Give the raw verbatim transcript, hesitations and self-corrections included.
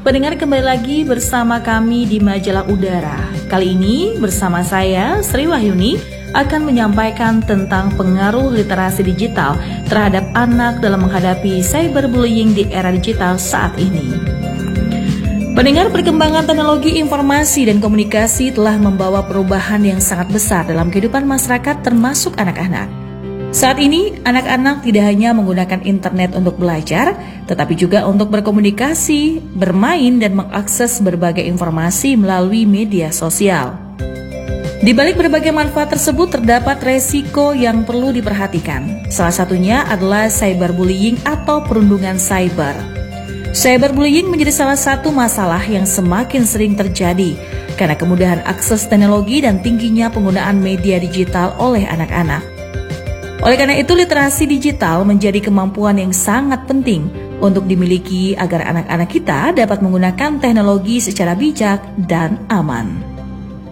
Pendengar, kembali lagi bersama kami di Majalah Udara. Kali ini bersama saya, Sri Wahyuni, akan menyampaikan tentang pengaruh literasi digital terhadap anak dalam menghadapi cyberbullying di era digital saat ini. Pendengar, perkembangan teknologi informasi dan komunikasi telah membawa perubahan yang sangat besar dalam kehidupan masyarakat termasuk anak-anak. Saat ini, anak-anak tidak hanya menggunakan internet untuk belajar, tetapi juga untuk berkomunikasi, bermain, dan mengakses berbagai informasi melalui media sosial. Di balik berbagai manfaat tersebut terdapat resiko yang perlu diperhatikan. Salah satunya adalah cyberbullying atau perundungan cyber. Cyberbullying menjadi salah satu masalah yang semakin sering terjadi karena kemudahan akses teknologi dan tingginya penggunaan media digital oleh anak-anak. Oleh karena itu, literasi digital menjadi kemampuan yang sangat penting untuk dimiliki agar anak-anak kita dapat menggunakan teknologi secara bijak dan aman.